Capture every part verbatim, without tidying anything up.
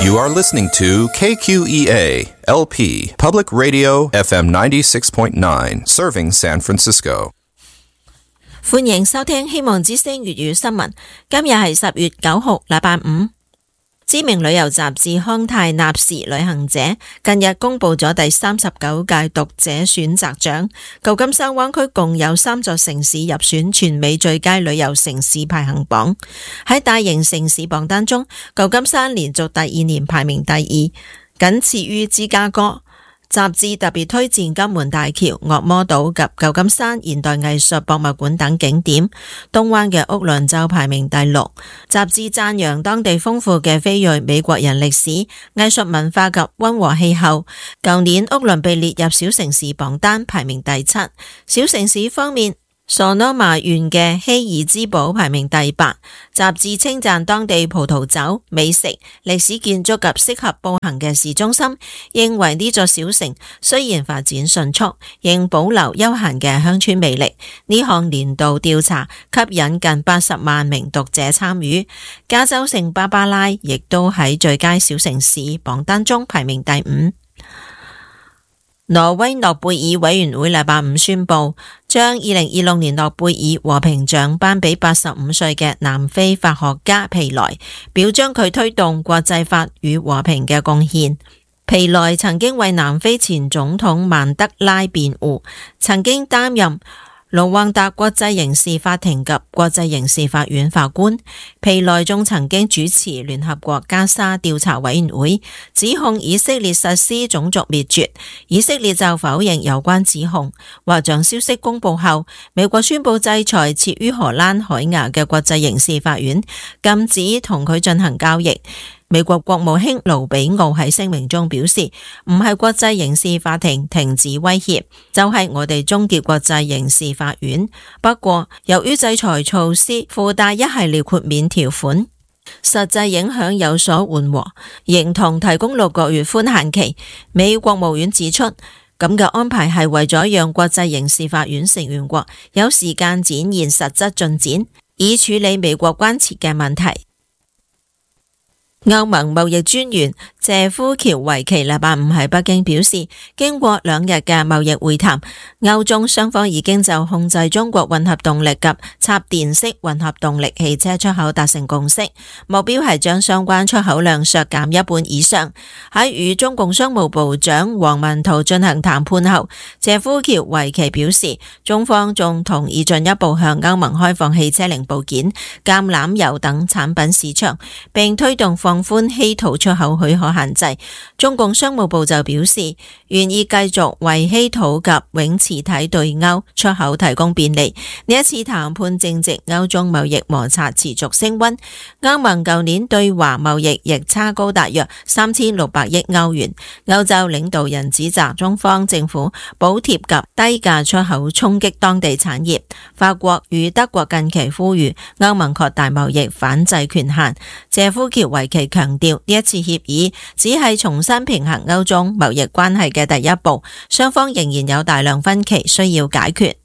You are listening to K Q E A L P Public Radio F M ninety-six point nine, serving San Francisco. 歡迎收聽希望之聲粵語新聞。今日係十月九號，禮拜五。知名旅遊雜誌康泰納時旅行者近日公布咗第三十九屆讀者選擇獎，舊金山灣區共有三座城市入選全美最佳旅遊城市排行榜。喺大型城市榜單中，舊金山連續第二年排名第二，僅次於芝加哥。雜誌特別推薦金門大橋、惡魔島及舊金山現代藝術博物館等景點，東灣嘅屋崙就排名第六。雜誌讚揚當地豐富嘅非裔美國人歷史、藝術文化及溫和氣候。舊年屋崙被列入小城市榜單，排名第七。小城市方面，索諾瑪縣嘅希爾茲堡排名第八。雜誌稱讚當地葡萄酒、美食、歷史建築及適合步行嘅市中心，認為呢座小城雖然發展迅速，仍保留悠閒嘅鄉村魅力。呢項年度調查吸引近八十萬名讀者參與。加州聖巴巴拉亦都喺最佳小城市榜單中排名第五。挪威諾貝爾委員會禮拜五宣布，將二零二六年諾貝爾和平獎頒俾八十五歲嘅南非法學家皮萊，表彰佢推動國際法與和平嘅貢獻。皮萊曾經為南非前總統曼德拉辯護，曾經擔任盧旺達國際刑事法庭及國際刑事法院法官。皮萊仲曾經主持聯合國加沙調查委員會，指控以色列實施種族滅絕。以色列就否認有關指控。獲獎消息公布後，美國宣布制裁設於荷蘭海牙嘅國際刑事法院，禁止同佢進行交易。美國國務卿盧比奧喺聲明中表示，唔係國際刑事法庭停止威脅，就係我哋終結國際刑事法院。不過，由於制裁措施附帶一系列豁免條款，實際影響有所緩和，認同提供六個月寬限期。美國務院指出，咁嘅安排係為咗讓國際刑事法院成員國有時間展現實質進展，以處理美國關切嘅問題。歐盟貿易專員謝夫喬維奇禮拜五喺北京表示，經過兩日嘅貿易會談，歐中雙方已經就控制中國混合動力及插電式混合動力汽車出口達成共識，目標係將相關出口量削減一半以上。喺與中共商務部長王文濤進行談判後，謝夫喬維奇表示，中方仲同意進一步向歐盟開放汽車零部件、橄欖油等產品市場，並推動放放寬稀土出口許可限制。中共商務部就表示，願意繼續為稀土及永磁體對歐出口提供便利。呢一次談判正值歐中貿易摩擦持續升溫，歐盟舊年對華貿易逆差高達約三千六百億歐元。歐洲領導人指責中方政府補貼及低價出口衝擊當地產業。法國與德國近期呼籲歐盟擴大貿易反制權限。謝夫喬維奇強調，呢一次協議只係重新平衡歐中貿易關係嘅第一步，雙方仍然有大量分歧需要解決。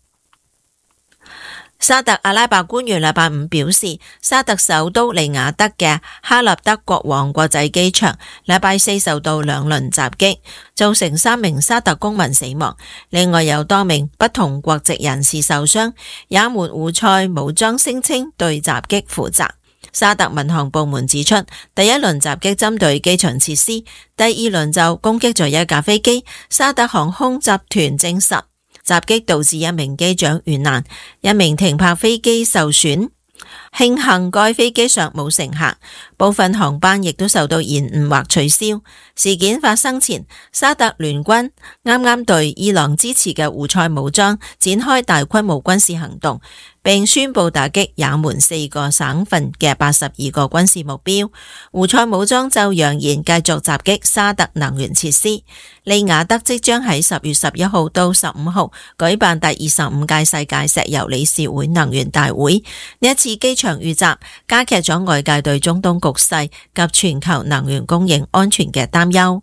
沙特阿拉伯官員禮拜五表示，沙特首都利雅得嘅哈立德國王國際機場禮拜四受到兩輪襲擊，造成三名沙特公民死亡，另外有多名不同國籍人士受傷。也門胡塞武裝聲稱對襲擊負責。沙特民航部門指出，第一輪襲擊針對機場設施，第二輪就攻擊咗一架飛機。沙特航空集團證實，襲擊導致一名機長遇難，一名停泊飛機受損。慶幸該飛機上冇乘客，部分航班亦都受到延誤或取消。事件發生前，沙特聯軍啱啱對伊朗支持嘅胡塞武裝展開大規模軍事行動，並宣布打擊也門四個省份嘅八十二個軍事目標。胡塞武裝就揚言繼續襲擊沙特能源設施。利雅得即將喺十月十一號到十五號舉辦第二十五屆世界石油理事會能源大會。呢一次機場遇襲加劇咗外界對中東局勢及全球能源供應安全嘅擔憂。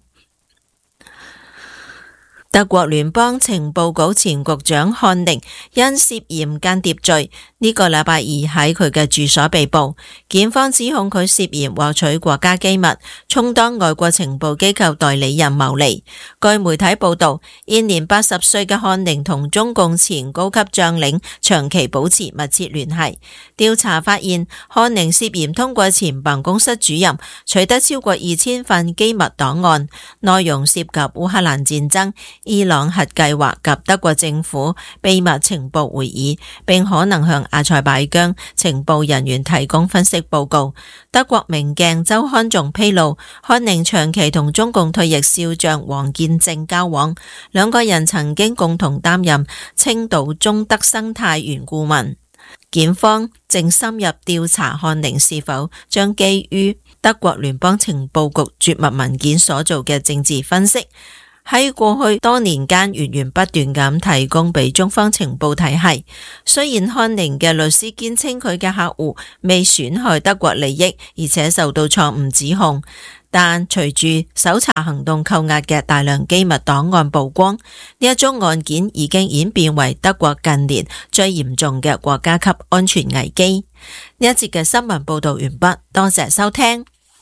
德國聯邦情報局前局長漢寧因涉嫌間諜罪呢個禮拜二喺佢嘅住所被捕，檢方指控佢涉嫌獲取國家機密，充當外國情報機構代理人牟利。據媒體報道，現年八十歲嘅漢寧同中共前高級將領長期保持密切聯繫。調查發現，漢寧涉嫌通過前辦公室主任取得超過二千份機密檔案，內容涉及烏克蘭戰爭、伊朗核計劃及德國政府秘密情報會議，並可能向阿塞拜疆情報人員提供分析報告。德國明鏡週刊仲披露，漢寧長期同中共退役少將王建正交往，兩個人曾經共同擔任青島中德生態園顧問。檢方正深入調查漢寧是否將基於德國聯邦情報局絕密文件所做嘅政治分析，喺過去多年間源源不斷咁提供俾中方情報體系。雖然漢寧嘅律師堅稱佢嘅客戶未損害德國利益，而且受到錯誤指控，但隨住搜查行動扣押嘅大量機密檔案曝光，呢一宗案件已經演變為德國近年最嚴重嘅國家級安全危機。呢一節嘅新聞報道完畢，多謝收聽。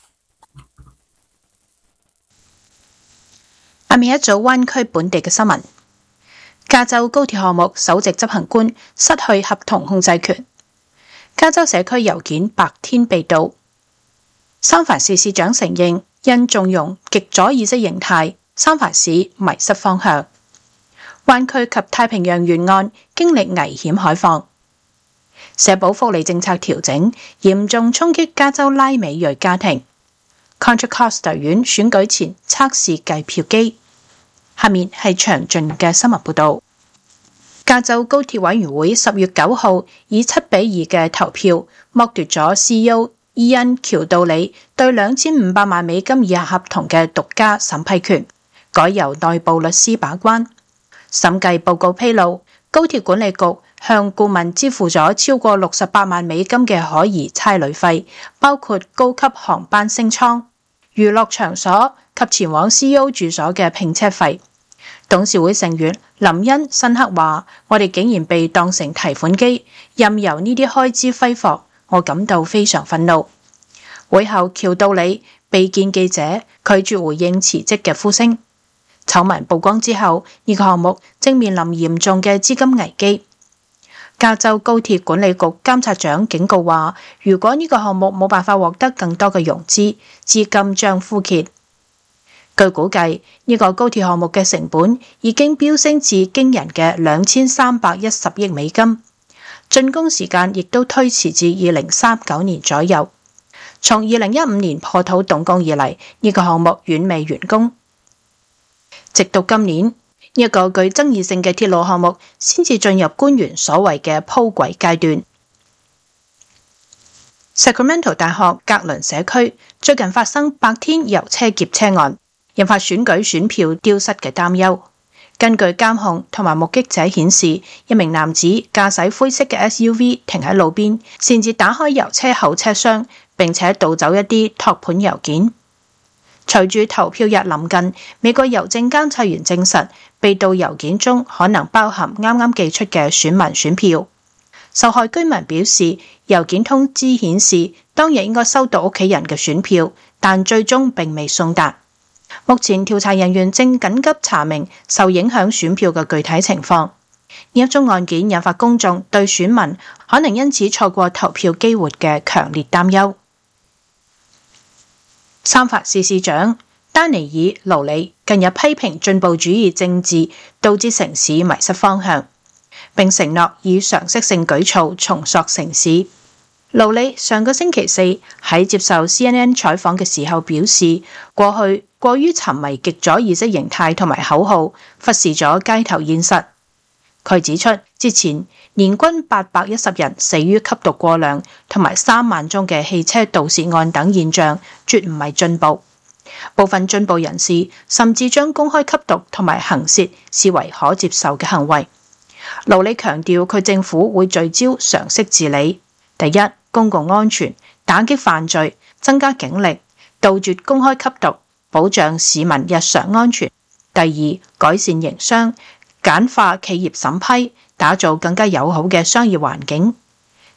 下面一組灣區本地嘅新聞：加州高鐵項目首席執行官失去合同控制權；加州社區郵件白天被盜；三藩市市長承認因縱容極左意識形態，三藩市迷失方向；灣區及太平洋沿岸經歷危險海況；社保福利政策調整嚴重衝擊加州拉美裔家庭； Contra Costa 縣選舉前測試計票機。下面係詳盡嘅新聞報道。加州高鐵委員會十月九號以七比二嘅投票剝奪咗 C E O 伊恩喬道理對兩千五百萬美金以下合同嘅獨家審批權，改由內部律師把關。審計報告披露，高鐵管理局向顧問支付咗超過六十八萬美金嘅可疑差旅費，包括高級航班升艙、娛樂場所及前往 C E O 住所嘅拼車費。董事會成員林恩辛克話：我哋竟然被當成提款機，任由呢啲開支揮霍，我感到非常憤怒。會後，喬道理被見記者拒絕回應辭職嘅呼聲。醜聞曝光之後，呢個項目正面臨嚴重嘅資金危機。加州高鐵管理局監察長警告話：如果呢個項目冇辦法獲得更多嘅融資，資金將枯竭。據估計，呢個高鐵項目嘅成本已經飆升至驚人嘅兩千三百一十億美金，竣工時間亦都推遲至二零三九年左右。從二零一五年破土動工以嚟，呢個項目遠未完工，直到今年，呢個具爭議性嘅鐵路項目先至進入官員所謂嘅鋪軌階段。Sacramento 大學格倫社區最近發生白天郵車劫車案，引發選舉選票丟失嘅擔憂。根據監控同埋目擊者顯示，一名男子駕駛灰色嘅 S U V 停喺路邊，擅自打開郵車後車廂，並且盜走一啲托盤郵件。隨住投票日臨近，美國郵政監察員證實，被盜郵件中可能包含啱啱寄出嘅選民選票。受害居民表示，郵件通知顯示當日應該收到屋企人嘅選票，但最終並未送達。目前調查人員正緊急查明受影響選票嘅具體情況。呢一宗案件引發公眾對選民可能因此錯過投票機會嘅強烈擔憂。三藩市市長丹尼爾·盧里近日批評進步主義政治導致城市迷失方向，並承諾以常識性舉措重塑城市。盧里上個星期四喺接受 C N N 採訪嘅時候表示，過去過於沉迷極左意識形態同埋口號，忽視咗街頭現實。佢指出，之前年均八百一十人死於吸毒過量同埋三萬宗嘅汽車盜竊案等現象，絕唔係進步。部分進步人士甚至將公開吸毒同埋行竊視為可接受嘅行為。盧里強調，佢政府會聚焦常識治理。第一，公共安全，打擊犯罪，增加警力，杜絕公開吸毒，保障市民日常安全。第二，改善營商，簡化企業審批，打造更加友好嘅商業環境。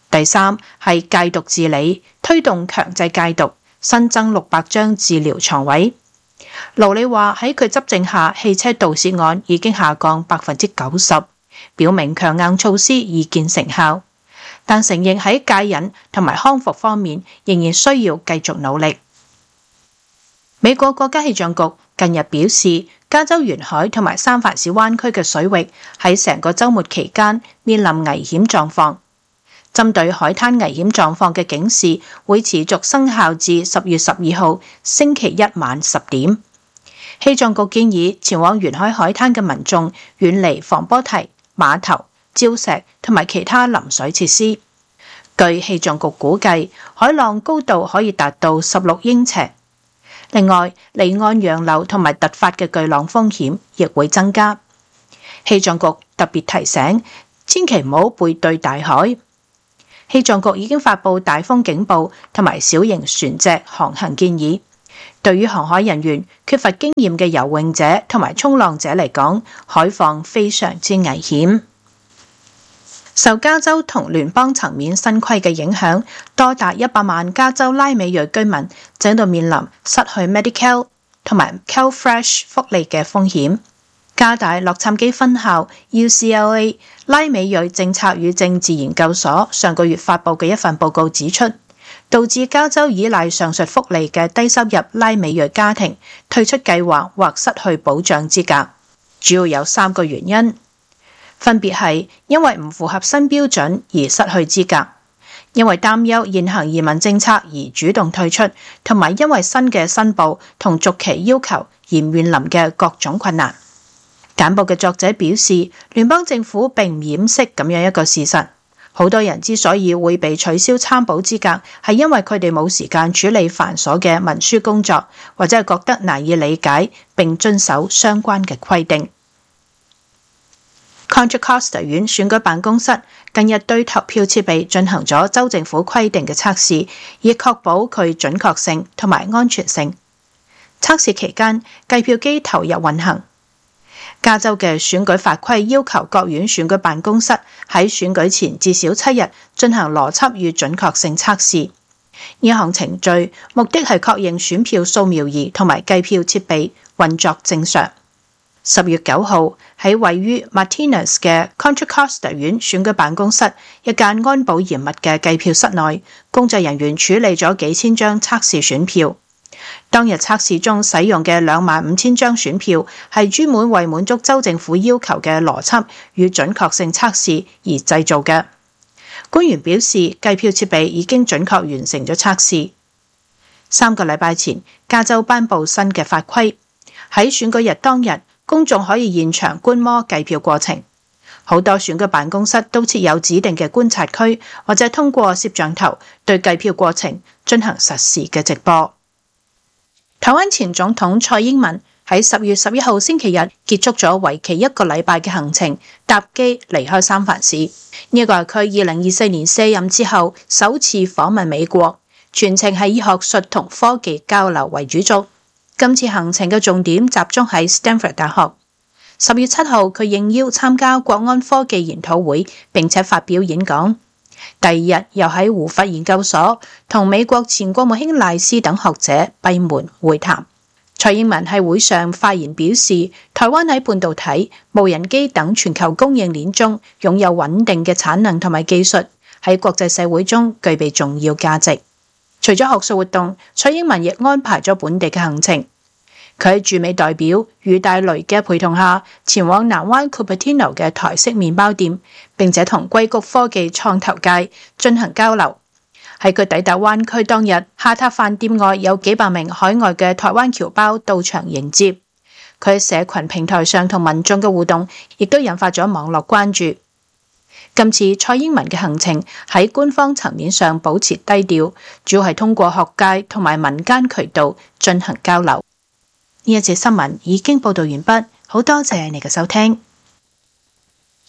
第三係戒毒治理，推動強制戒毒，新增六百張治療床位。盧理話喺佢執政下，汽車盜竊案已經下降百分之九十，表明強硬措施已見成效，但承認喺戒癮同埋康復方面仍然需要繼續努力。美國國家氣象局近日表示，加州沿海同埋三藩市灣區嘅水域喺成個週末期間面臨危險狀況。針對海灘危險狀況嘅警示會持續生效至十月十二號星期一晚十點。氣象局建議前往沿海海灘嘅民眾遠離防波堤、碼頭、礁石同埋其他臨水設施。據氣象局估計，海浪高度可以達到十六英尺。另外，離岸洋流同埋突發嘅巨浪風險亦會增加。氣象局特別提醒，千祈唔好背對大海。氣象局已經發布大風警報同埋小型船隻航行建議。對於航海人員、缺乏經驗嘅游泳者同埋衝浪者嚟講，海況非常之危險。受加州同聯邦層面新規嘅影響，多達一百萬加州拉美裔居民正度面臨失去 Medi-Cal 同埋 CalFresh 福利嘅風險。加大洛杉磯分校 U C L A 拉美裔政策與政治研究所上個月發布嘅一份報告指出，導致加州依賴上述福利嘅低收入拉美裔家庭退出計劃或失去保障資格，主要有三個原因，分別係因為唔符合新標準而失去資格，因為擔憂現行移民政策而主動退出，同埋因為新嘅申報同續期要求而面臨嘅各種困難。簡報嘅作者表示，聯邦政府並唔掩飾咁樣一個事實，好多人之所以會被取消參保資格，係因為佢哋冇時間處理繁瑣嘅文書工作，或者係覺得難以理解並遵守相關嘅規定。Contra Costa 縣選舉辦公室近日對投票設備進行咗州政府規定嘅測試，以確保佢準確性同埋安全性。測試期間，計票機投入運行。加州嘅選舉法規要求各縣選舉辦公室喺選舉前至少七日進行邏輯與準確性測試。呢項程序目的係確認選票掃描儀同埋計票設備運作正常。十月九號喺位於 Martinez 嘅 Contra Costa 縣選舉辦公室一間安保嚴密嘅計票室內，工作人員處理咗幾千張測試選票。當日測試中使用嘅兩萬五千張選票係專門為滿足州政府要求嘅邏輯與準確性測試而製造嘅。官員表示，計票設備已經準確完成咗測試。三個禮拜前，加州頒布新嘅法規，喺選舉日當日，公眾可以現場觀摩計票過程。好多選舉辦公室都設有指定嘅觀察區，或者通過攝像頭對計票過程進行實時嘅直播。台灣前總統蔡英文喺十月十一號星期日結束咗為期一個禮拜嘅行程，搭機離開三藩市。呢個係佢二零二四年卸任之後首次訪問美國，全程係以學術同科技交流為主軸。今次行程嘅重點集中喺 Stanford 大學。十月七號佢應邀參加國安科技研討會，並且發表演講。第二日又喺胡佛研究所同美國前國務卿賴斯等學者閉門會談。蔡英文喺會上發言表示，台灣喺半導體、無人機等全球供應鏈中擁有穩定嘅產能同埋技術，喺國際社會中具備重要價值。除咗學術活動，蔡英文亦安排咗本地嘅行程。佢喺駐美代表余大雷嘅陪同下，前往南灣 Cupertino 嘅台式麵包店，並且同硅谷科技創投界進行交流。喺佢抵達灣區當日，下榻飯店外有幾百名海外嘅台灣僑胞到場迎接。佢喺社群平台上同民眾嘅互動，亦都引發咗網絡關注。今次蔡英文嘅行程喺官方層面上保持低調，主要係通過學界同埋民間渠道進行交流。呢一節新聞已經報道完畢，好多謝你嘅收聽。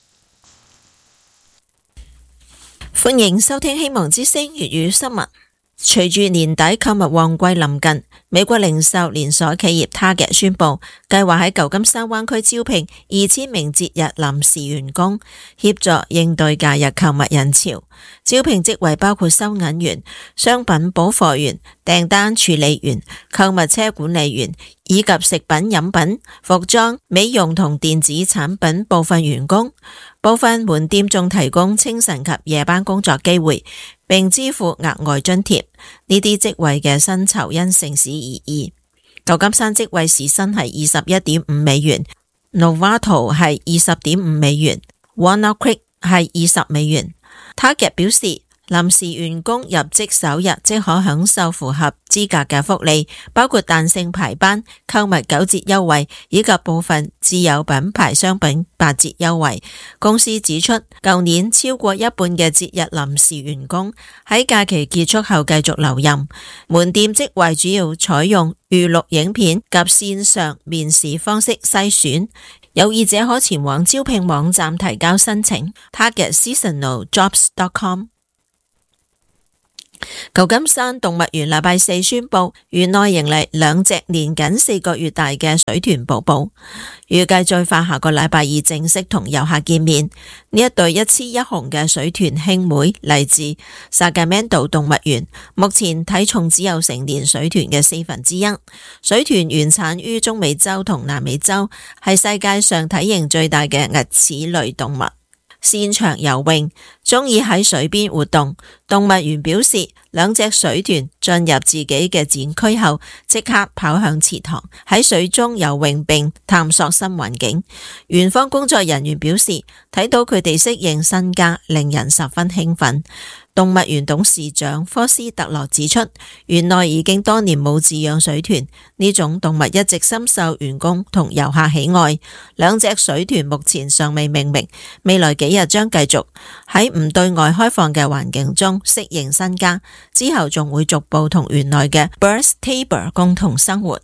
歡迎收聽希望之聲粵語新聞。 隨住年底購物旺季臨近，美國零售連鎖企業 Target 宣布，計劃喺舊金山灣區招聘二千名節日臨時員工，協助應對假日購物人潮。招聘職位包括收銀員、商品補貨員、訂單處理員、購物車管理員，以及食品飲品、服裝、美容同電子產品部分員工。部分門店仲提供清晨及夜班工作機會，並支付額外津貼。呢啲職位嘅薪酬因城市而異。舊金山職位時薪係二十一點五美元 ，Novato 係二十點五美元 ，Walnut Creek 係二十美元。Target 表示，臨時員工入職首日即可享受符合資格嘅福利，包括彈性排班、購物九折優惠以及部分自有品牌商品八折優惠。公司指出，舊年超過一半嘅節日臨時員工喺假期結束後繼續留任。門店職位主要採用預錄影片及線上面試方式篩選，有意者可前往招聘網站提交申請 target seasonal jobs dot com。舊金山動物園禮拜四宣布，園內迎嚟兩隻年僅四個月大嘅水豚寶寶，預計最快下個禮拜二正式同遊客見面。呢一對一雌一雄嘅水豚兄妹嚟自 Sacramento 動物園，目前體重只有成年水豚嘅四分之一。水豚原產於中美洲同南美洲，係世界上體型最大嘅齧齒類動物。擅長游泳，鍾意喺水邊活動。動物園表示，兩隻水豚進入自己嘅展區後，即刻跑向池塘，喺水中游泳並探索新環境。園方工作人員表示，睇到佢哋適應新家，令人十分興奮。動物園董事長科斯特洛指出，園內已經多年冇飼養水豚，呢種動物一直深受員工同遊客喜愛。兩隻水豚目前尚未命名，未來幾日將繼續喺唔對外開放嘅環境中適應新家，之後仲會逐步同園內嘅 Birds Table 共同生活。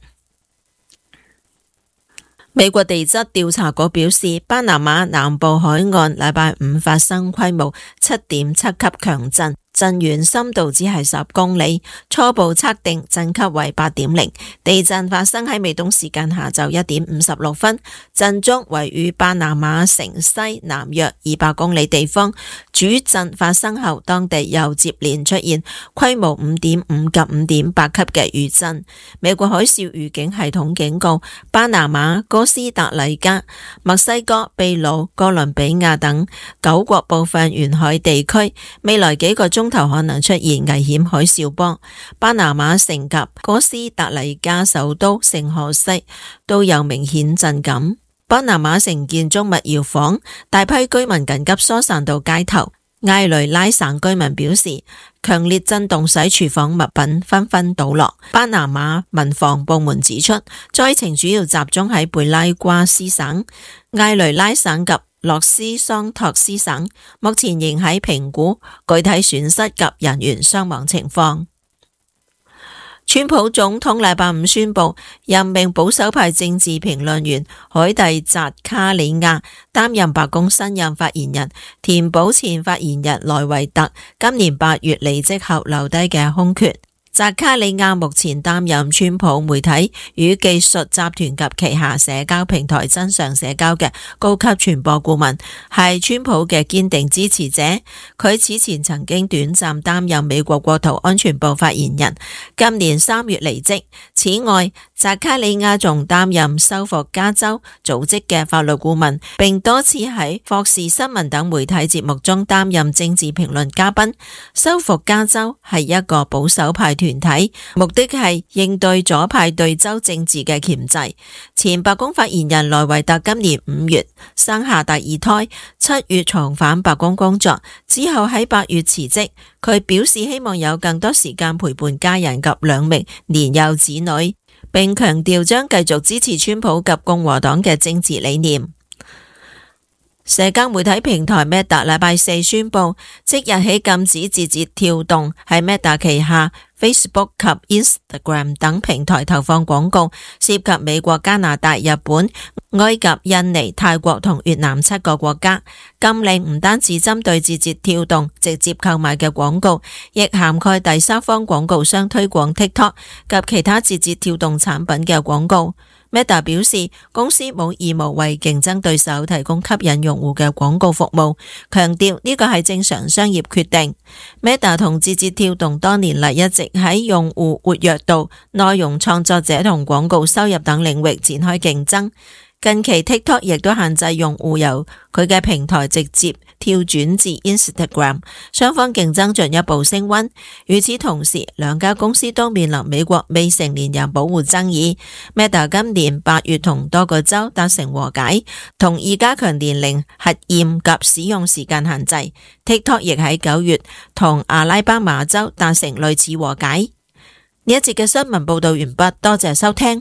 美國地質調查局表示，巴拿馬南部海岸禮拜五發生規模七點七級強震，震源深度只係十公里，初步測定震級為八點零。地震發生喺美東時間下晝一點五十六分，震中位於巴拿馬城西南約二百公里地方。主震發生後，當地又接連出現規模五點五及五點八級嘅餘震。美國海嘯預警系統警告巴拿馬、哥斯達黎加、墨西哥、秘魯、哥倫比亞等九國部分沿海地區，未來幾個鐘頭可能出現危險海嘯波。巴拿馬城及哥斯達黎加首都聖荷西都有明顯震感。巴拿馬城建築物搖晃，大批居民緊急疏散到街頭。埃雷拉省居民表示，強烈震動使廚房物品紛紛倒落。巴拿馬民防部門指出，災情主要集中喺貝拉瓜斯省、埃雷拉省及洛斯桑托斯省，目前仍喺評估具體損失及人員傷亡情況。川普總統禮拜五宣布任命保守派政治評論員海蒂扎卡里亞擔任白宮新任發言人，填補前發言人萊維特今年八月離職後留低嘅空缺。扎卡里亞目前擔任川普媒體與技術集團及旗下社交平台真相社交嘅高級傳播顧問，係川普嘅堅定支持者。佢此前曾經短暫擔任美國國土安全部發言人，今年三月離職。此外，扎卡里亞仲擔任修復加州組織嘅法律顧問，並多次喺霍士新聞等媒體節目中擔任政治評論嘉賓。修復加州係一個保守派團體，目的係應對左派對州政治嘅鉗制。前白宮發言人萊維特今年五月生下第二胎，七月重返白宮工作，之後喺八月辭職。佢表示希望有更多時間陪伴家人及兩名年幼子女，並強調將繼續支持川普及共和黨嘅政治理念。 社交媒體平台 Meta 禮拜四宣布，即日起禁止字節跳動喺 Meta 旗下 Facebook 及 Instagram 等平台投放廣告，涉及美國、加拿大、日本、埃及、印尼、泰國同越南七個國家。禁令唔單止針對字節跳動直接購買嘅廣告，亦涵蓋第三方廣告商推廣 TikTok 及其他字節跳動產品嘅廣告。Meta 表示，公司冇義務為競爭對手提供吸引用戶嘅廣告服務，強調呢個係正常商業決定。Meta 同字節跳動多年嚟一直喺用戶活躍度、內容創作者同廣告收入等領域展開競爭。近期 TikTok 亦都限制用戶由佢嘅平台直接跳轉至 Instagram， 雙方競爭進一步升溫。與此同時，兩家公司都面臨美國未成年人保護爭議。Meta 今年八月同多個州達成和解，同意加強年齡核驗及使用時間限制。TikTok 亦喺九月同阿拉巴馬州達成類似和解。呢一節嘅新聞報道完畢，多謝收聽。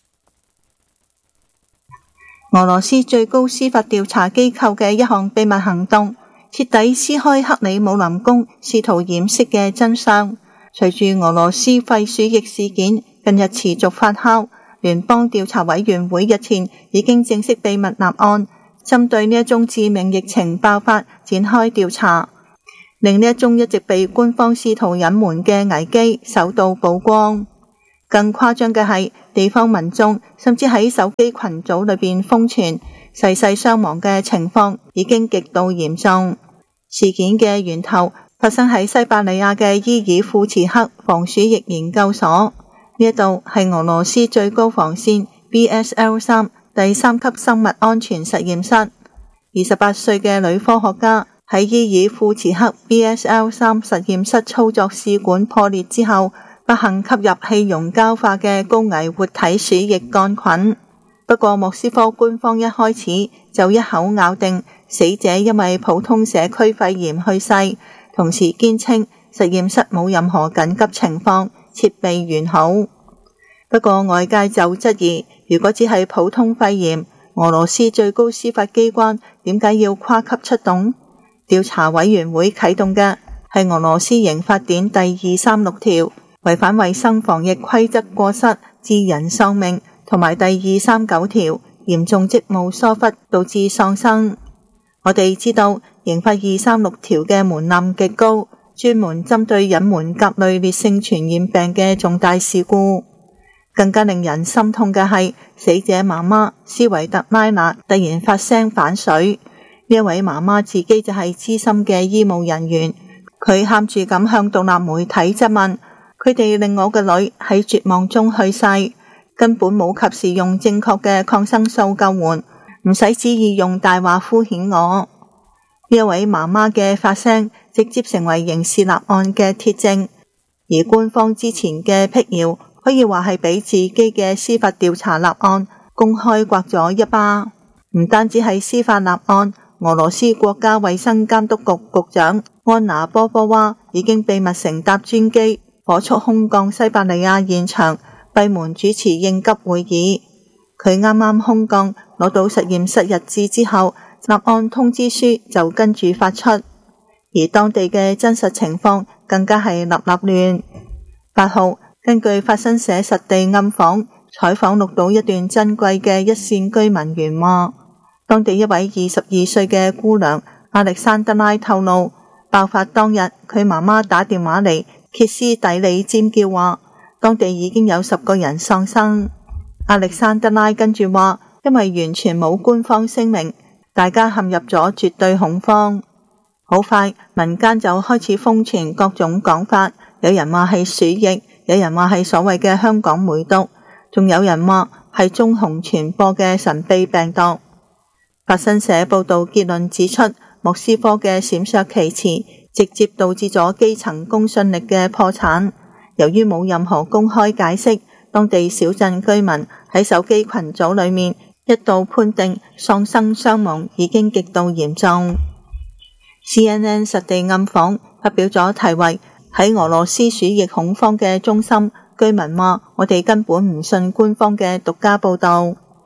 俄羅斯最高司法調查機構嘅一項秘密行動，徹底撕開克里姆林宮試圖掩飾嘅真相。隨住俄羅斯廢鼠疫事件近日持續發酵，聯邦調查委員會日前已經正式秘密立案，針對呢一宗致命疫情爆發展開調查，令呢一宗一直被官方試圖隱瞞嘅危機首度曝光。更誇張嘅係，地方民眾甚至喺手機群組裏邊瘋傳逝世傷亡嘅情況已經極度嚴重。事件嘅源頭發生喺西伯利亞嘅伊爾庫茨克防鼠疫研究所，呢一度係俄羅斯最高防線 B S L 三 第三級生物安全實驗室。二十八歲嘅女科學家喺伊爾庫茨克 B S L 三 實驗室操作試管破裂之後，不幸吸入氣溶膠化嘅高危活體鼠疫桿菌。不過莫斯科官方一開始就一口咬定死者因為普通社區肺炎去世，同時堅稱實驗室冇任何緊急情況，設備完好。不過外界就質疑，如果只係普通肺炎，俄羅斯最高司法機關點解要跨級出動？調查委員會啟動嘅係俄羅斯刑法典第二三六條，違反衛生防疫規則過失致人喪命，同埋第二三九條嚴重職務疏忽導致喪生。我哋知道刑法二三六條嘅門檻極高，專門針對隱瞞甲類烈性傳染病嘅重大事故。更加令人心痛嘅係，死者媽媽斯維特拉娜突然發聲反水。呢一位媽媽自己就係資深嘅醫務人員，佢喊住咁向獨立媒體質問，佢哋令我嘅女喺絕望中去世，根本冇及時用正確嘅抗生素救援，唔使旨意用大話敷衍我。呢一位媽媽嘅發聲直接成為刑事立案嘅鐵證，而官方之前嘅闢謠可以話係俾自己嘅司法調查立案公開刮咗一巴。唔單止係司法立案，俄羅斯國家衛生監督局局長安娜波波娃已經秘密乘搭專機火速空降西伯利亞現場，閉門主持應急會議。佢啱啱空降攞到實驗室日誌之後，立案通知書就跟住發出，而當地嘅真實情況更加係立立亂。八號，根據法新社實地暗訪採訪錄到一段珍貴嘅一線居民原話，當地一位二十二歲嘅姑娘亞歷山德拉透露，爆發當日佢媽媽打電話嚟歇斯底里尖叫話，當地已經有十個人喪生。亞歷山德拉跟住話，因為完全冇官方聲明，大家陷入咗絕對恐慌。好快民間就開始瘋傳各種講法，有人話係鼠疫，有人話係所謂嘅香港梅毒，仲有人話係中紅傳播嘅神秘病毒。法新社報道結論指出，莫斯科嘅閃爍其詞直接導致咗基層公信力嘅破產。由於冇任何公開解釋，當地小鎮居民喺手機群組裏面一度判定喪生傷亡已經極度嚴重。C N N 實地暗訪發表咗題為喺俄羅斯鼠疫恐慌嘅中心，居民話我哋根本唔信官方嘅獨家報道。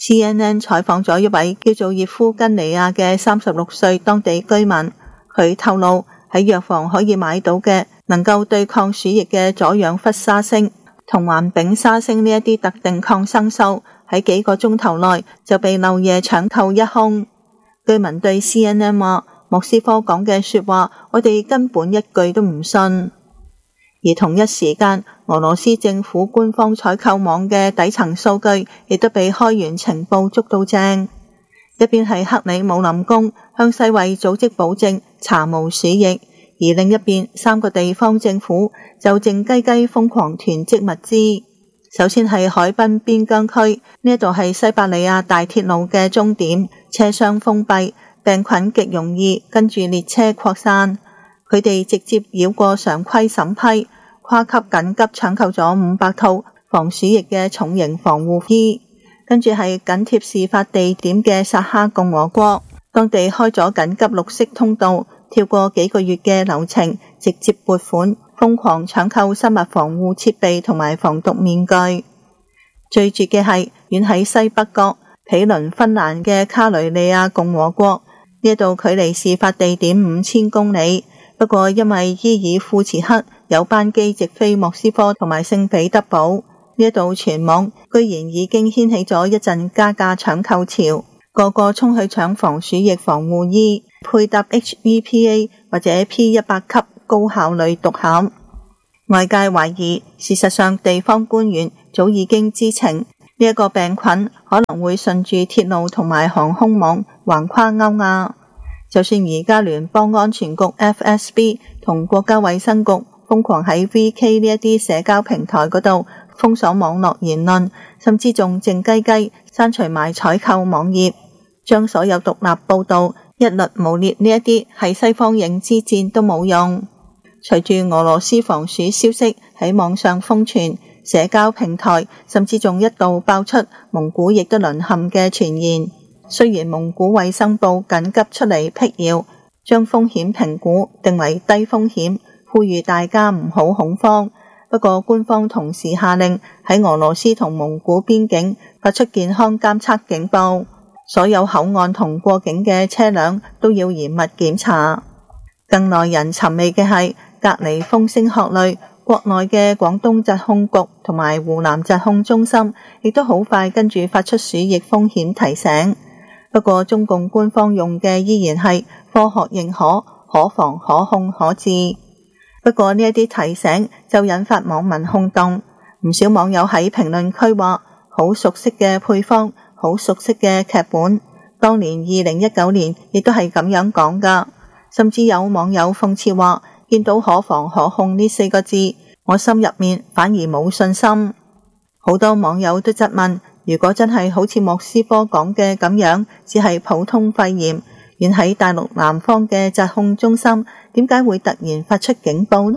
C N N 採訪咗一位叫做葉夫根尼亞嘅三十六歲當地居民，佢透露喺藥房可以買到嘅能夠對抗鼠疫嘅左氧氟沙星同環丙沙星呢一啲特定抗生素喺幾個鐘頭內就被漏夜搶購一空。居民對 C N N 話：莫斯科講嘅說話，我哋根本一句都唔信。而同一時間，俄羅斯政府官方採購網嘅底層數據亦都被開源情報捉到正。一邊係克里姆林宮向世衛組織保證查無鼠疫，而另一邊三個地方政府就靜雞雞瘋狂囤積物資。首先係海濱邊疆區，呢度係西伯利亞大鐵路嘅終點，車廂封閉，病菌極容易跟住列車擴散。佢哋直接繞過常規審批，跨級緊急搶購咗五百套防鼠疫嘅重型防護衣。跟住係緊貼事發地點嘅薩哈共和國，當地開咗緊急綠色通道，跳過幾個月嘅流程，直接撥款瘋狂搶購生物防護設備同埋防毒面具。最絕嘅係遠喺西北角毗鄰芬蘭嘅卡雷利亞共和國，呢度距離事發地點五千公里。不過因為伊爾庫茨克有班機直飛莫斯科同埋聖彼得堡，呢一度全網居然已經掀起咗一陣加價搶購潮，個個衝去搶防鼠疫防護衣，配搭 H V P A 或者 P 一百 級高效率毒盒。外界懷疑，事實上地方官員早已經知情，呢、這、一個病菌可能會順住鐵路同埋航空網橫跨歐亞。就算而家聯邦安全局 F S B 同國家衛生局瘋狂喺 V K 呢一啲社交平台嗰度封鎖網絡言論，甚至仲靜雞雞刪除埋採購網頁，將所有獨立報道一律誣衊，呢一啲係西方認知戰都冇用。隨住俄羅斯防鼠消息喺網上瘋傳，社交平台甚至仲一度爆出蒙古亦都淪陷嘅傳言。雖然蒙古衛生部緊急出嚟闢謠，將風險評估定為低風險，呼籲大家唔好恐慌。不過官方同時下令喺俄羅斯同蒙古邊境發出健康監測警報，所有口岸同過境嘅車輛都要嚴密檢查。更耐人尋味嘅係，隔離風聲鶴唳，國內嘅廣東疾控局同埋湖南疾控中心亦都好快跟住發出鼠疫風險提醒。不過中共官方用嘅依然係科學認可、可防可控可治。不過呢一啲提醒就引發網民轟動，唔少網友喺評論區話好熟悉嘅配方，好熟悉嘅劇本，當年二零一九年亦都係咁樣講噶。甚至有網友諷刺話，見到可防可控呢四個字，我心入面反而冇信心。好多網友都質問，如果真係好似莫斯科講嘅咁樣，只係普通肺炎，遠喺大陸南方嘅疾控中心點解會突然發出警報呢？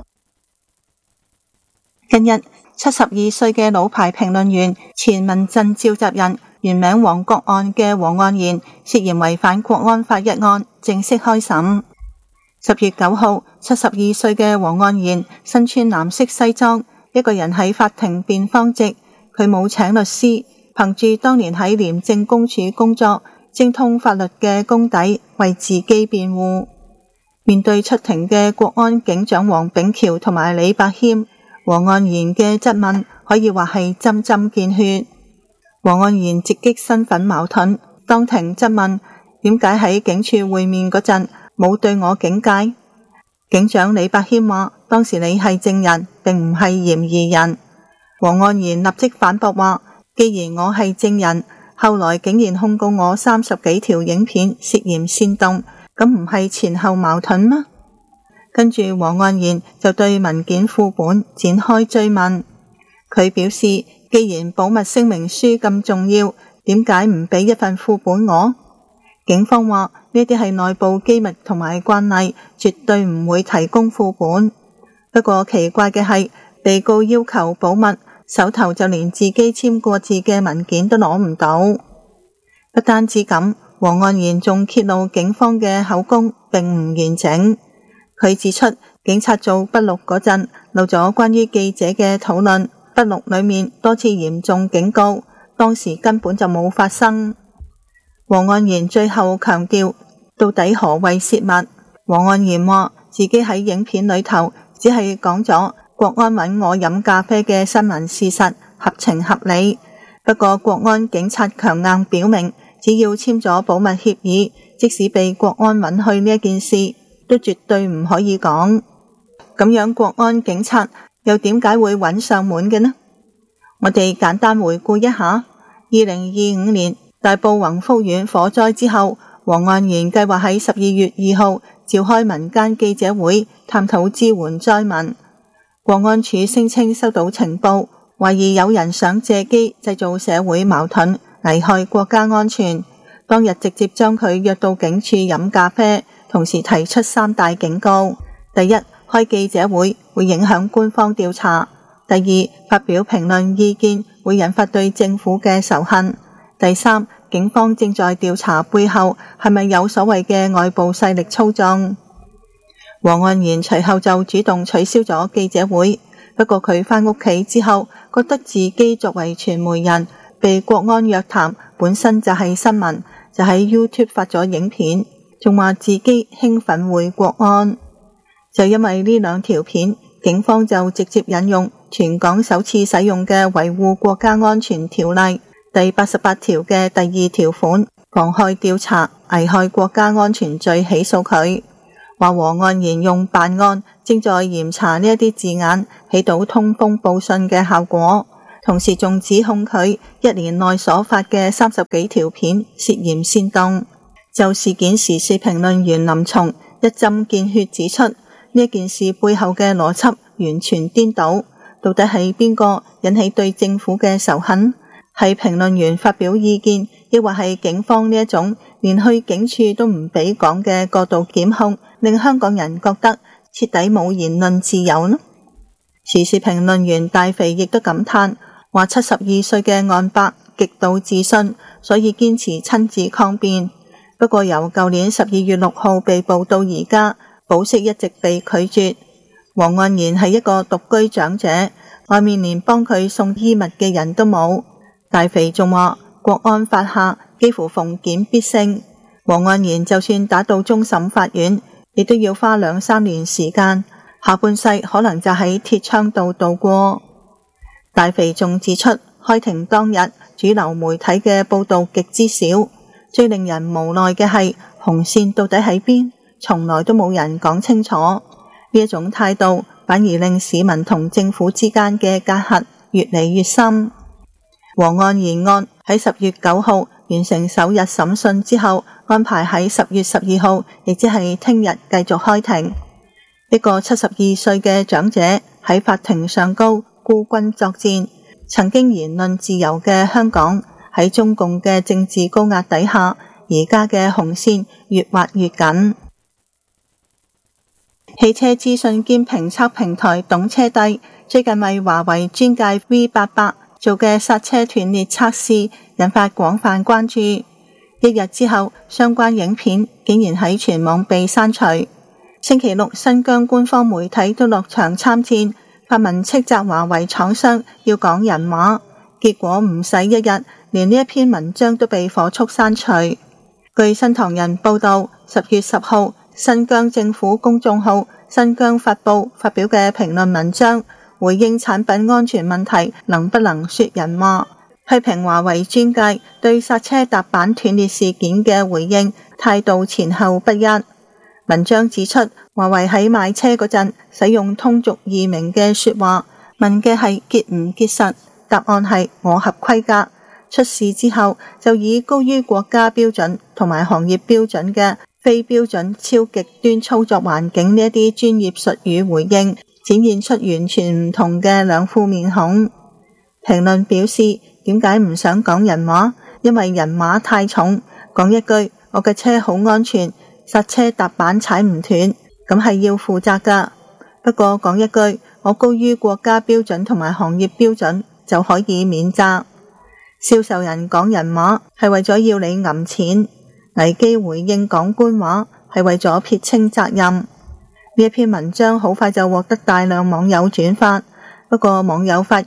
近日，七十二歲嘅老牌評論員、前民陣召集人、原名黃國岸嘅黃岸然涉嫌違反國安法一案正式開審。十月九號，七十二歲嘅黃岸然身穿藍色西裝，一個人喺法庭辯方席，佢冇請律師，憑住當年喺廉政公署工作、精通法律嘅功底為自己辯護。面對出庭嘅國安警長黃炳橋同埋李伯謙，黃岸然嘅質問可以話係針針見血。黃岸然直擊身份矛盾，當庭質問點解喺警署會面嗰陣冇對我警戒。警長李伯謙話當時你係證人，並唔係嫌疑人。黃岸然立即反駁話，既然我係證人，後來竟然控告我三十幾條影片涉嫌煽動，咁唔係前後矛盾嗎？跟住黃岸然就對文件副本展開追問，佢表示既然保密聲明書咁重要，點解唔俾一份副本我？警方話呢啲係內部機密同埋慣例，絕對唔會提供副本。不過奇怪嘅係，被告要求保密，手頭就連自己簽過字嘅文件都攞唔到。不單止咁，黃岸然仲揭露警方嘅口供並唔完整。佢指出，警察做筆錄嗰陣漏咗關於記者嘅討論，筆錄裏面多次嚴重警告當時根本就冇發生。黃岸然最後強調，到底何謂泄密？黃岸然話自己喺影片裏頭只係講咗國安揾我飲咖啡嘅新聞事實，合情合理。不過國安警察強硬表明，只要簽咗保密協議，即使被國安允許呢一件事，都絕對唔可以講。咁樣國安警察又點解會揾上門嘅呢？我哋簡單回顧一下，二零二五年大埔宏福苑火災之後，黃岸然計劃喺十二月二號召開民間記者會，探討支援災民。國安處聲稱收到情報，懷疑有人想借機製造社會矛盾，危害國家安全。當日直接將佢約到警署飲咖啡，同時提出三大警告：第一，開記者會會影響官方調查；第二，發表評論意見會引發對政府嘅仇恨；第三，警方正在調查背後係咪有所謂嘅外部勢力操縱。黃岸然隨後就主動取消咗記者會，不過佢返屋企之後，覺得自己作為傳媒人被國安約談本身就係新聞，就喺 YouTube 發咗影片，仲話自己興奮回國安。就因為呢兩條片，警方就直接引用全港首次使用嘅維護國家安全條例第八十八條嘅第二條款，妨害調查、危害國家安全罪起訴佢。話黃岸然用辦案正在嚴查呢一啲字眼，起到通風報信嘅效果，同時仲指控佢一年內所發嘅三十幾條片涉嫌煽動。就事件時事評論員林松一針見血指出，呢件事背後嘅邏輯完全顛倒，到底係邊個引起對政府嘅仇恨？係評論員發表意見，抑或係警方呢一種連去警署都唔俾講嘅過度檢控，令香港人覺得徹底冇言論自由呢？時事評論員大肥亦都感嘆，話七十二歲嘅岸伯極度自信，所以堅持親自抗辯。不過由舊年十二月六號被捕到而家，保釋一直被拒絕。黃岸然係一個獨居長者，外面連幫佢送衣物嘅人都冇。大肥仲話國安法下幾乎逢檢必勝，黃岸然就算打到終審法院，亦都要花兩三年時間，下半世可能就喺鐵窗度度過。大肥仲指出，開庭當日主流媒體嘅報道極之少，最令人無奈嘅係紅線到底喺邊，從來都冇人講清楚。呢一種態度反而令市民同政府之間嘅隔閡越嚟越深。黃岸然案喺十月九號完成首日審訊之後，安排喺十月十二號，亦即係聽日繼續開庭。一個七十二歲嘅長者喺法庭上高孤軍作戰，曾經言論自由嘅香港喺中共嘅政治高壓底下，而家嘅紅線越畫越緊。汽車資訊兼評測平台懂車帝最近為華為專界 V 八百做嘅剎車斷裂測試引發廣泛關注，一日之後相關影片竟然喺全網被刪除。星期六新疆官方媒體都落場參戰，發文斥責華為廠商要講人話，結果唔使一日，連呢一篇文章都被火速刪除。據新唐人報道，十月十號新疆政府公眾號新疆發佈發表嘅評論文章，回應產品安全問題能不能說人話，批評華為專界對剎車踏板斷裂事件嘅回應態度前後不一。文章指出，華為喺賣車嗰陣使用通俗易明嘅說話，問嘅係結唔結實，答案係我合規格。出事之後就以高於國家標準同埋行業標準嘅非標準超極端操作環境呢一啲專業術語回應，展現出完全唔同嘅兩副面孔。評論表示，點解唔想講人話？因為人馬太重，講一句我嘅車好安全，剎車踏板踩唔斷，咁係要負責噶。不過講一句我高於國家標準同埋行業標準，就可以免責。銷售人講人話係為咗要你揞錢，危機回應講官話係為咗撇清責任。呢一篇文章好快就獲得大量網友轉發，不過網友發現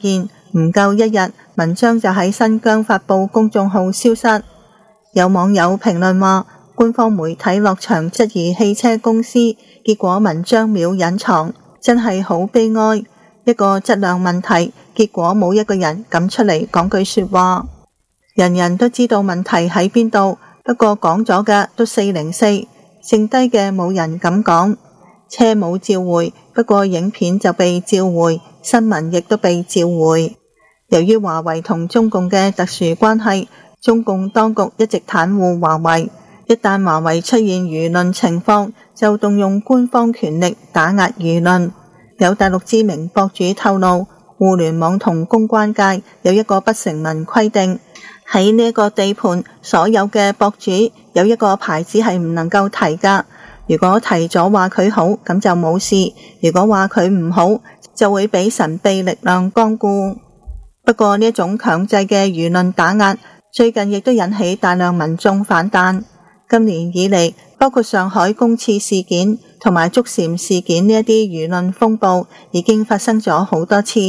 唔夠一日，文章就喺新疆發布公眾號消失。有網友評論話，官方媒體落場質疑汽車公司，結果文章秒隱藏，真係好悲哀。一個質量問題，結果冇一個人敢出嚟講句說話。人人都知道問題喺邊度，不過講咗嘅都四零四，剩低嘅冇人敢講。車冇召回，不過影片就被召回，新聞亦都被召回。由於華為同中共嘅特殊關係，中共當局一直袒護華為，一旦華為出現輿論情況，就動用官方權力打壓輿論。有大陸知名博主透露，互聯網同公關界有一個不成文規定，喺呢個地盤所有嘅博主有一個牌子係唔能夠提㗎。如果提咗話佢好，咁就冇事；如果話佢唔好，就會俾神秘力量光顧。不過呢一種強制嘅輿論打壓，最近亦都引起大量民眾反彈。今年以嚟，包括上海公廁事件同埋竹禪事件呢一啲輿論風暴，已經發生咗好多次。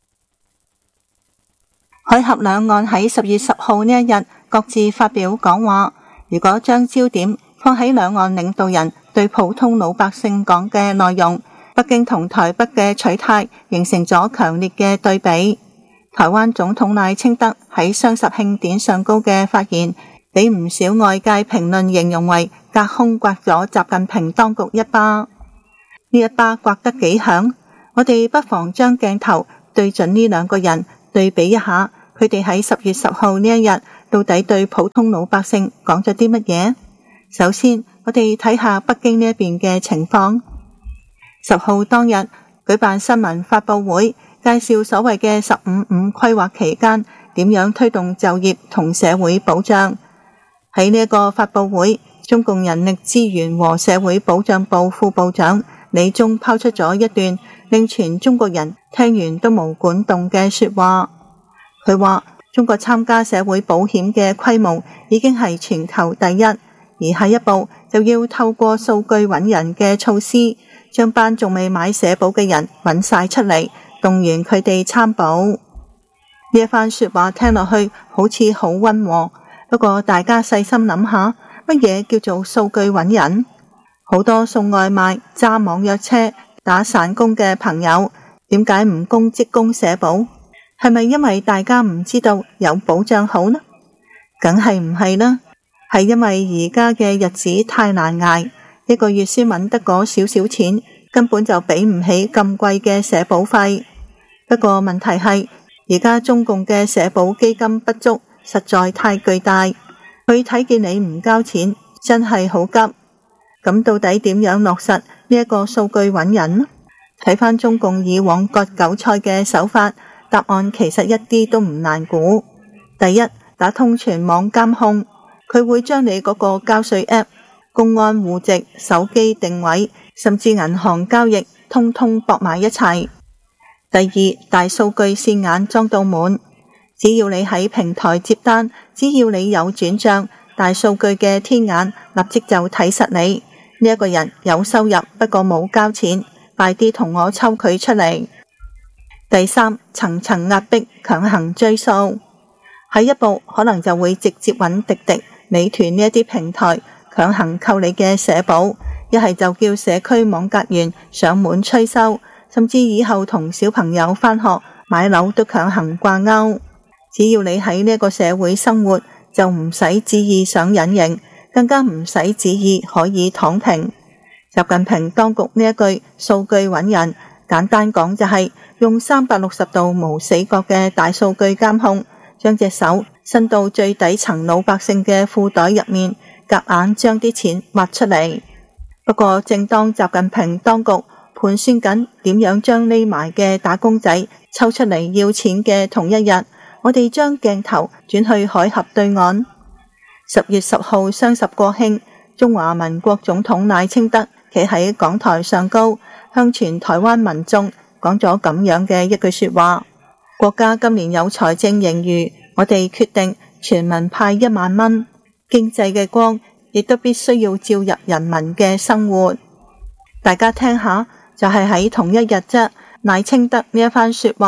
海峽兩岸喺十月十號呢一日各自發表講話，如果將焦點放喺兩岸領導人對普通老百姓講嘅內容，北京同台北嘅取態形成咗強烈嘅對比。台灣總統賴清德喺雙十慶典上高嘅發言，俾唔少外界評論形容為隔空刮咗習近平當局一巴。呢一巴刮得幾響？我哋不妨將鏡頭對準呢兩個人，對比一下，佢哋喺十月十號呢一日到底對普通老百姓講咗啲乜嘢？首先，我哋睇下北京呢一邊嘅情況。十號當日舉辦新聞發佈會，介紹所謂嘅十五五規劃期間點樣推動就業同社會保障。喺呢一個發佈會，中共人力資源和社會保障部副部長李忠拋出咗一段令全中國人聽完都毛管動嘅說話。佢話中國參加社會保險嘅規模已經係全球第一，而下一步就要透過數據揾人嘅措施，將班仲未買社保嘅人揾晒出嚟，動員佢哋參保。呢一番說話聽落去好似好溫和，不過大家細心諗下，乜嘢叫做數據揾人？好多送外賣、揸網約車、打散工嘅朋友，點解唔供職工社保？係咪因為大家唔知道有保障好呢？梗係唔係啦，係因為而家嘅日子太難捱，一個月先揾得嗰少少錢，根本就俾唔起咁貴嘅社保費。不過問題係，而家中共嘅社保基金不足，實在太巨大，佢睇見你唔交錢，真係好急。咁到底點樣落實呢一個數據揾人呢？睇返中共以往割韭菜嘅手法，答案其實一啲都唔難估。第一，打通全網監控，佢會將你嗰個交稅 App、公安戶籍、手機定位，甚至銀行交易，通通駁埋一齊。第二，大數據線眼裝到滿，只要你喺平台接單，只要你有轉賬，大數據嘅天眼立即就睇實你呢一個人有收入，不過冇交錢，快啲同我抽佢出嚟。第三，層層壓迫，強行追數，下一步可能就會直接揾滴滴、美團呢一啲平台強行扣你嘅社保，一係就叫社區網格員上門催收，甚至以後同小朋友返學買樓都強行掛鈎。只要你喺呢個社會生活，就唔使旨意上隱形，更加唔使旨意可以躺平。習近平當局呢一句數據揾人，簡單講就係用三百六十度無死角嘅大數據監控，將隻手伸到最底層老百姓嘅褲袋入面，夾硬將啲錢挖出嚟。不過正當習近平當局盤算緊點樣將匿埋嘅打工仔抽出嚟要錢嘅同一日，我哋將鏡頭轉去海峽對岸。十月十號雙十國慶，中華民國總統賴清德企喺講台上高，向全台灣民眾講咗咁樣嘅一句說話：國家今年有財政盈餘，我哋決定全民派一萬蚊，經濟嘅光亦都必須要照入人民嘅生活。大家聽下，就係喺同一日啫，賴清德呢一番說話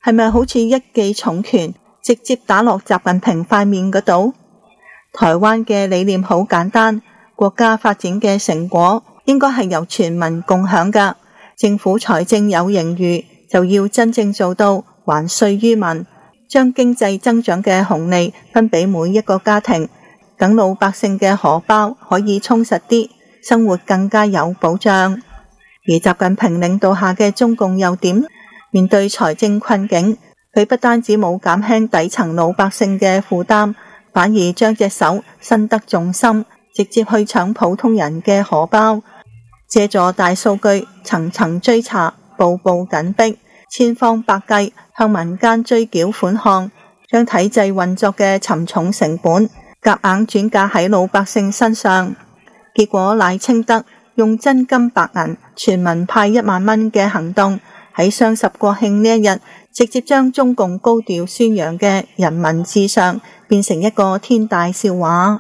係咪好似一記重拳直接打落習近平塊面嗰度？台灣嘅理念好簡單，國家發展嘅成果應該係由全民共享㗎。政府財政有盈餘，就要真正做到還稅於民，將經濟增長嘅紅利分俾每一個家庭，等老百姓嘅荷包可以充實啲，生活更加有保障。而習近平領導下嘅中共又點？面對財政困境，佢不單止冇減輕底層老百姓嘅負擔，反而將隻手伸得仲深，直接去搶普通人嘅荷包，借助大數據層層追查，步步緊逼，千方百計向民間追繳款項，將體制運作嘅沉重成本夾硬轉嫁喺老百姓身上。結果賴清德用真金白銀全民派一萬蚊嘅行動，喺雙十國慶呢一日，直接將中共高調宣揚嘅人民至上變成一個天大笑話。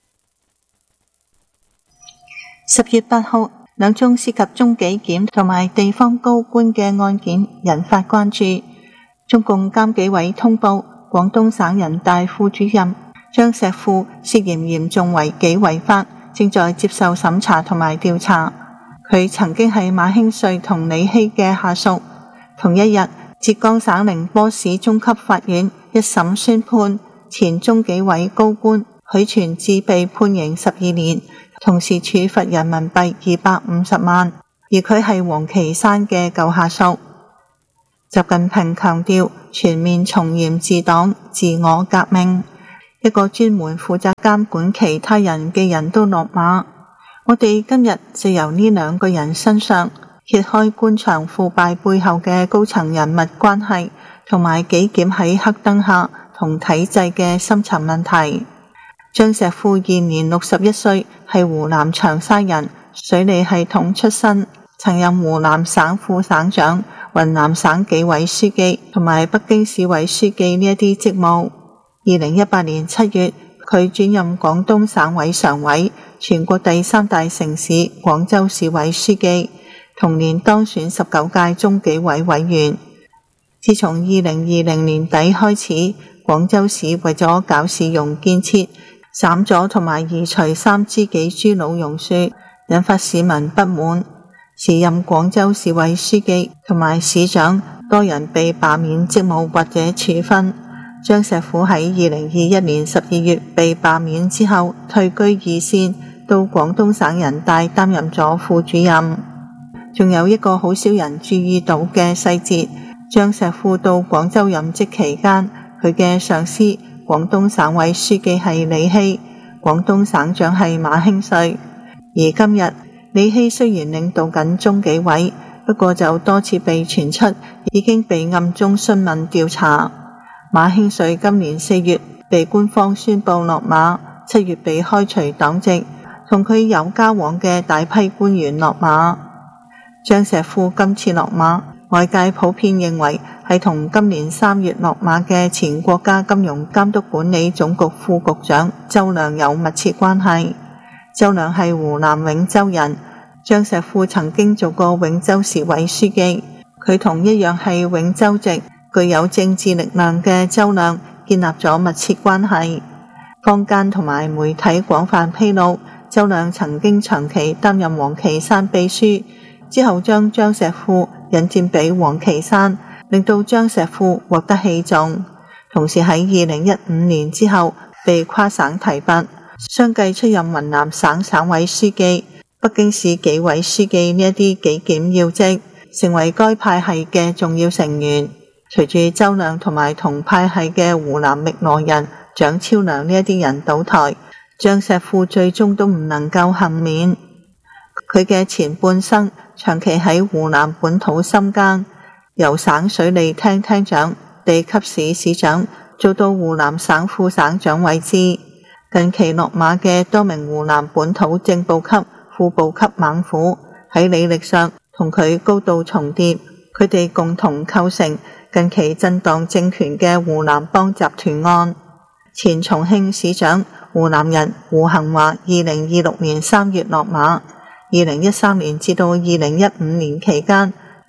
十月八號，兩宗涉及中紀檢同埋地方高官嘅案件引發關注。中共監紀委通報，廣東省人大副主任張石富涉嫌嚴重違紀違法，正在接受審查同埋調查。佢曾經係馬興瑞同李希嘅下屬。同一日，浙江省寧波市中級法院一審宣判前中紀委高官許全志被判刑十二年，同時處罰人民幣二百五十萬，而佢係王岐山嘅舊下屬。習近平強調全面從嚴治黨、自我革命，一個專門負責監管其他人嘅人都落馬。我哋今日就由呢兩個人身上揭開官場腐敗背後嘅高層人物關係，同埋紀檢喺黑燈下同體制嘅深層問題。張石富現年六十一歲，係湖南長沙人，水利系統出身，曾任湖南省副省長、雲南省紀委書記同埋北京市委書記呢一啲職務。二零一八年七月，佢轉任廣東省委常委、全國第三大城市廣州市委書記，同年當選十九屆中紀委委員。自從二零二零年底開始，廣州市為咗搞市容建設，斬咗同埋移除三支幾株老榕樹，引發市民不滿。時任廣州市委書記同埋市長多人被罷免職務或者處分。張石富喺二零二一年十二月被罷免之後，退居二線，到廣東省人大擔任咗副主任。仲有一個好少人注意到嘅細節，張石富到廣州任職期間，佢嘅上司廣東省委書記係李希，廣東省長係馬興瑞。而今日李希雖然領導緊中紀委，不過就多次被傳出已經被暗中詢問調查。馬興瑞今年四月被官方宣布落馬，七月被開除黨籍，同佢有交往嘅大批官員落馬。張石富今次落馬，外界普遍認為係同今年三月落馬嘅前國家金融監督管理總局副局長周亮有密切關係。周亮係湖南永州人，張石富曾經做過永州市委書記，佢同一樣係永州籍，具有政治力量嘅周亮建立咗密切關係。坊間同埋媒體廣泛披露，周亮曾經長期擔任王岐山秘書，之後將張石富引薦俾王岐山，令到張石富獲得器重。同時喺二零一五年之後被跨省提拔，相繼出任雲南省省委書記、北京市紀委書記呢一啲紀檢要職，成為該派系嘅重要成員。隨住周亮同埋同派系嘅湖南汨羅人蔣超良呢一啲人倒台，張石富最終都唔能夠幸免。佢嘅前半生長期喺湖南本土深耕，由省水利廳廳長、地級市市長做到湖南省副省長位置。近期落馬嘅多名湖南本土正部級、副部級猛虎喺履歷上同佢高度重疊，佢哋共同構成近期震盪政權嘅湖南幫集團案。前重慶市長湖南人胡恒華二零二六年三月落馬，二零一三年至到二零一五年期間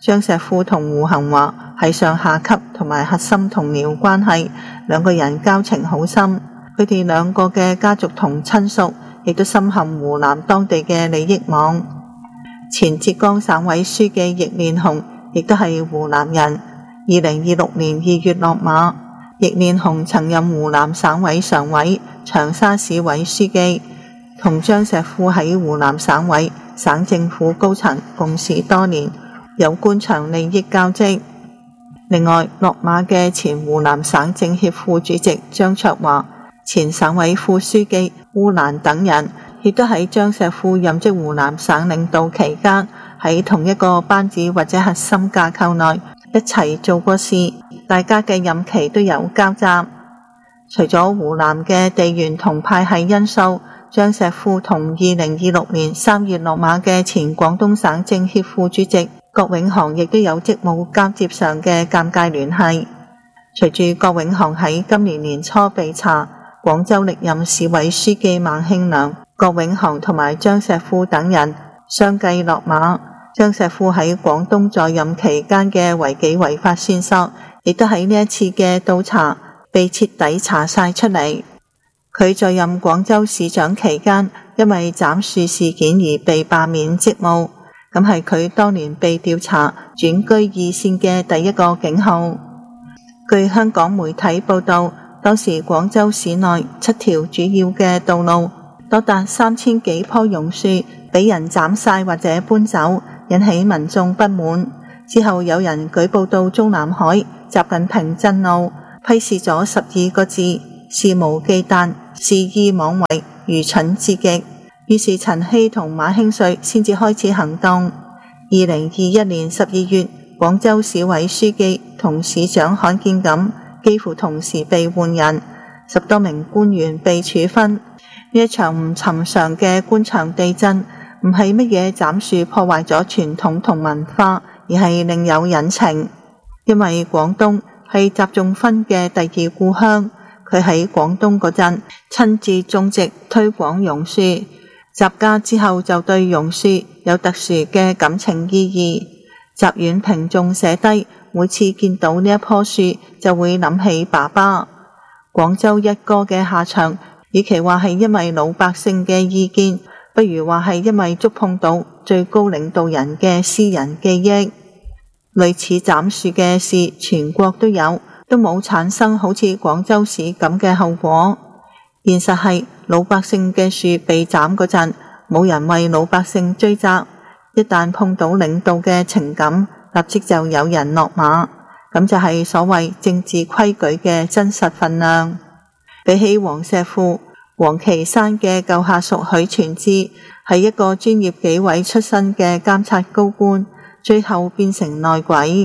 張碩富同胡杏華係上下級同埋核心同僚關係，兩個人交情好深。佢哋兩個嘅家族同親屬亦都深陷湖南當地嘅利益網。前浙江省委書記易煉紅亦都係湖南人，二零二六年二月落馬。易煉紅曾任湖南省委常委、長沙市委書記，同張碩富喺湖南省委、省政府高層共事多年，有官場利益交織。另外，落馬嘅前湖南省政協副主席張卓華、前省委副書記烏蘭等人，亦都喺張碩富任職湖南省領導期間，喺同一個班子或者核心架構內一齊做過事，大家嘅任期都有交集。除咗湖南嘅地緣同派系因素，張碩富同二零二六年三月落馬嘅前廣東省政協副主席郭永航亦都有職務交接上嘅尷尬聯繫。隨住郭永航喺今年年初被查，廣州歷任市委書記孟慶良、郭永航同埋張碩富等人相繼落馬。張碩富喺廣東在任期間嘅違紀違法線索，亦都喺呢一次嘅倒查被徹底查晒出嚟。佢在任廣州市長期間，因為斬樹事件而被罷免職務，咁係佢當年被調查轉居二線嘅第一個警號。據香港媒體報道，當時廣州市內七條主要嘅道路，多達三千幾棵榕樹俾人斬晒或者搬走，引起民眾不滿。之後有人舉報到中南海習近平震怒，批示咗十二個字：肆無忌憚、肆意妄為、愚蠢至極。於是陳希同馬興瑞先至開始行動。二零二一年十二月，廣州市委書記同市長罕見咁幾乎同時被換人，十多名官員被處分。呢一場唔尋常嘅官場地震，唔係乜嘢斬樹破壞咗傳統同文化，而係另有隱情。因為廣東係習仲勳嘅第二故鄉，佢喺廣東嗰陣親自種植推廣榕樹，習家之後就對榕樹有特殊嘅感情意義。習遠平仲寫低，每次見到呢一棵樹就會諗起爸爸。廣州一哥嘅下場，與其話係因為老百姓嘅意見，不如話係因為觸碰到最高領導人嘅私人記憶。類似斬樹嘅事全國都有，都冇產生好似廣州市咁嘅後果。現實係老百姓嘅樹被斬嗰陣，冇人為老百姓追責，一旦碰到領導嘅情感，立即就有人落馬，咁就係所謂政治規矩嘅真實分量。比起黃碩富，王岐山嘅舊下屬許全志係一個專業紀委出身嘅監察高官，最後變成內鬼。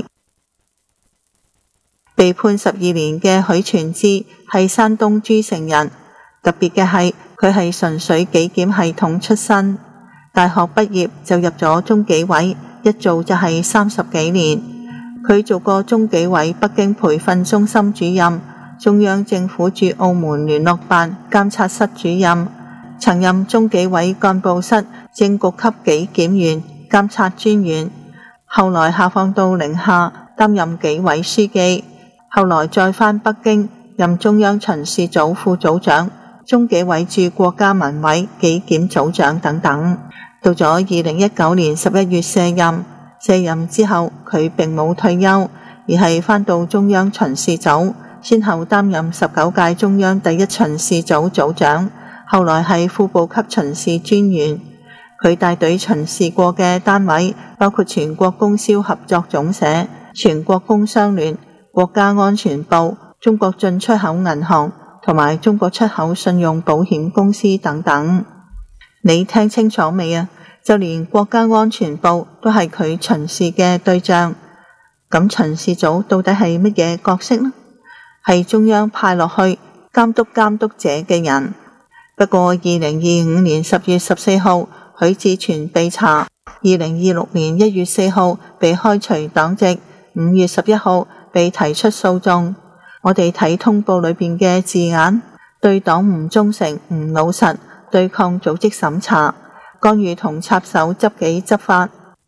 被判十二年嘅許全志係山東諸城人，特別嘅係佢係純粹紀檢系統出身，大學畢業就入咗中紀委，一做就係三十幾年。佢做過中紀委北京培訓中心主任、中央政府駐澳門聯絡辦監察室主任，曾任中紀委幹部室正局級紀檢員、監察專員，後來下放到寧夏擔任紀委書記，後來再返北京任中央巡視組副組長、中紀委駐國家文委紀檢組長等等。到咗二零一九年十一月卸任，卸任之後佢並冇退休，而係返到中央巡視組，先後擔任十九屆中央第一巡視組組長，後來係副部級巡視專員。佢帶隊巡視過嘅單位包括全國供銷合作總社、全國工商聯、國家安全部、中國進出口銀行同埋中國出口信用保險公司等等。你聽清楚未啊？就連國家安全部都係佢巡視嘅對象。咁巡視組到底係乜嘢角色呢？係中央派落去監督監督者嘅人。不過二零二五年十月十四號許志全被查，二零二六年一月四號被開除黨籍，五月十一號被提出訴訟。我哋睇通報裏邊嘅字眼，對黨唔忠誠、唔老實，對抗組織審查，干預同插手執紀執法。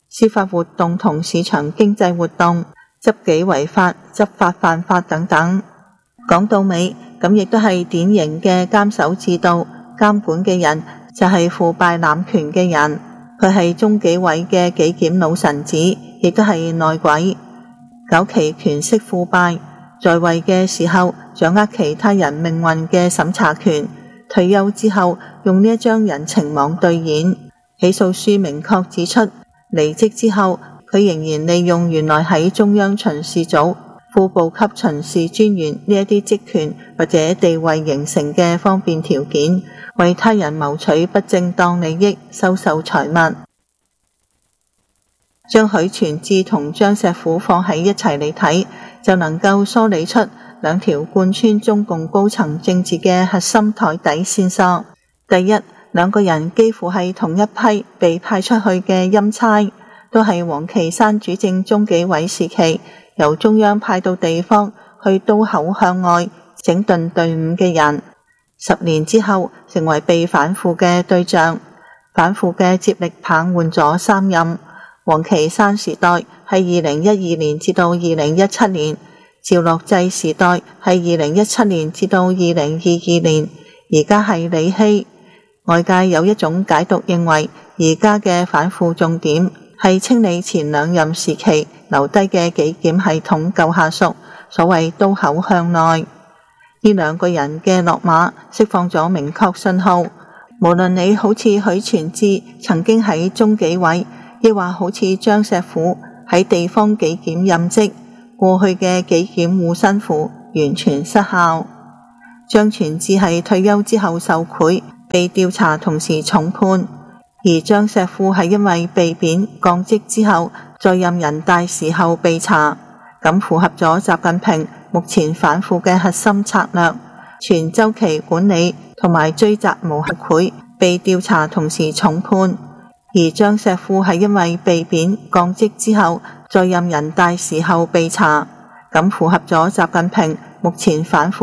司法活動同市場經濟活動、執紀違法、執法犯法等等。講到尾，咁亦都係典型嘅監守自盜，監管嘅人就係腐敗濫權嘅人，佢係中紀委嘅紀檢老臣子，亦都係內鬼，搞其權色腐敗，在位嘅時候掌握其他人命運嘅審查權，退休之後用呢一張人情網兌現。起訴書明確指出，離職之後佢仍然利用原來喺中央巡視組、副部級巡視專員呢一啲職權或者地位形成嘅方便條件，為他人謀取不正當利益，收受財物。將許全志同張石虎放喺一齊嚟睇，就能夠梳理出兩條貫穿中共高層政治嘅核心台底線索。第一，兩個人幾乎係同一批被派出去嘅欽差，都係王岐山主政中紀委時期由中央派到地方去刀口向外整頓隊伍嘅人。十年之後成為被反腐嘅對象，反腐嘅接力棒換咗三任。王岐山時代係二零一二年至到二零一七年，趙樂際時代係二零一七年至到二零二二年，而家係李希。外界有一種解讀認為，而家嘅反腐重點係清理前兩任時期留低嘅紀檢系統舊下屬，所謂刀口向內。呢兩個人嘅落馬釋放咗明確信號，無論你好似許全志曾經喺中紀委，亦或好似張石虎喺地方紀檢任職，過去嘅紀檢護身符完全失效。張全志係退休之後受賄被調查，同時重判，而張石虎係因為被貶降職之後在任人大時候被查，咁符合咗習近平目前反腐嘅核心策略，全周期管理同埋追責無後賄，被調查同時重判。而張石虎係因為被貶降職之後在任人大時候被查，咁符合咗習近平目前反腐